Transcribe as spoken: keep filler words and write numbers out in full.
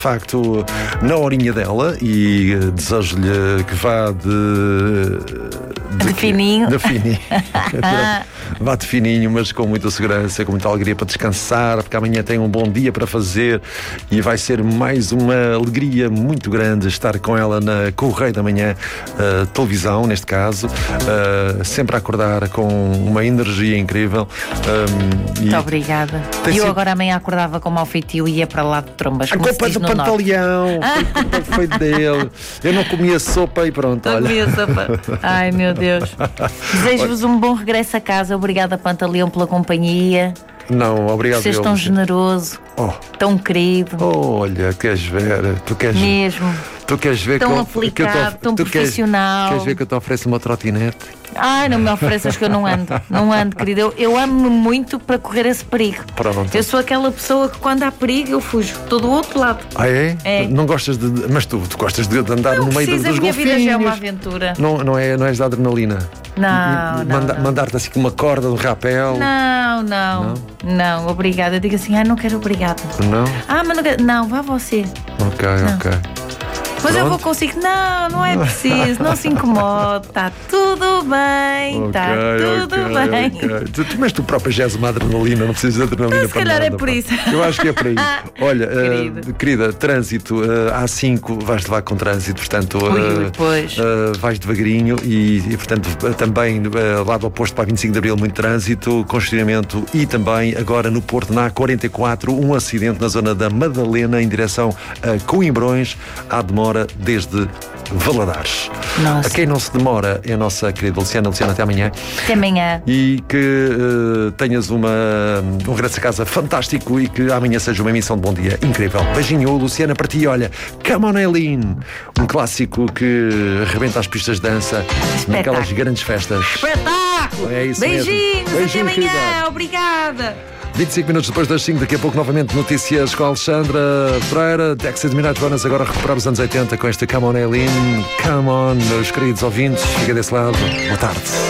De facto, na horinha dela, e desejo-lhe que vá de... De, de fininho. De fininho. Vá de fininho, mas com muita segurança, com muita alegria para descansar, porque amanhã tem um bom dia para fazer e vai ser mais uma alegria muito grande estar com ela na Correio da Manhã, uh, televisão, neste caso, uh, sempre a acordar com uma energia incrível. Um, muito obrigada. Eu sido... agora amanhã acordava com mau feitio e ia para lá de trombas. A culpa do Pantaleão, foi culpa foi dele. Eu não comia sopa e pronto. Não olha. comia sopa. Ai, meu Deus. Desejo-vos um bom regresso a casa. Obrigada, Pantaleão, pela companhia. Não, obrigado. Vocês tão generoso, oh. tão querido. Oh, olha, queres ver? Tu queres mesmo. Tu queres ver tão que eu, aplicado, que eu tô, tão tu profissional. Queres, queres ver que eu te ofereço uma trotinete? Ai, não me ofereças que eu não ando. Não ando, querido. Eu, eu amo-me muito para correr esse perigo. Pronto. Eu sou aquela pessoa que quando há perigo eu fujo. Estou do outro lado. Ah, é? É. Não gostas de. Mas tu, tu gostas de andar não no meio precisa, dos golfinhos. A minha vida já é uma aventura. Não, não, é, não és da adrenalina? Não, não, Manda, não. Mandar-te assim com uma corda, um rapel? Não, não. Não, não obrigada. Eu digo assim, ah, não quero obrigado. Não? Ah, mas não quero. Não, vá você. Ok, não. ok. Mas Pronto. eu vou consigo. Não, não é preciso. Não se incomode. Está tudo bem. Está okay, tudo okay, bem. Okay. Tu, mas tu própria já és uma adrenalina. Não precisas de adrenalina mas para nada. Se calhar nada, é por pá. isso. Eu acho que é por aí. Olha, uh, querida, trânsito. Uh, A cinco vais levar com trânsito. Portanto, uh, ui, ui, pois. Uh, vais devagarinho. E, e portanto, uh, também uh, lado oposto para a vinte e cinco de Abril, muito trânsito, congestionamento. E também agora no Porto, na A quarenta e quatro, um acidente na zona da Madalena em direção a Coimbrões. Há demora desde Valadares. Nossa. A quem não se demora é a nossa querida Luciana. Luciana, até amanhã. Até amanhã. E que uh, tenhas uma, um regresso a casa fantástico e que amanhã seja uma emissão de bom dia incrível. Beijinho, Luciana, para ti. Olha, Come On Eileen, um clássico que arrebenta as pistas de dança naquelas grandes festas. Espetáculo! É isso Beijinhos, mesmo. Beijinho, até amanhã. querida. Obrigada. vinte e cinco minutos depois das cinco, daqui a pouco novamente notícias com a Alexandra Pereira. Dexter Midnight Runners, agora recuperamos os anos oitenta com este Come On Eileen. Come On, meus queridos ouvintes, fica desse lado. Boa tarde.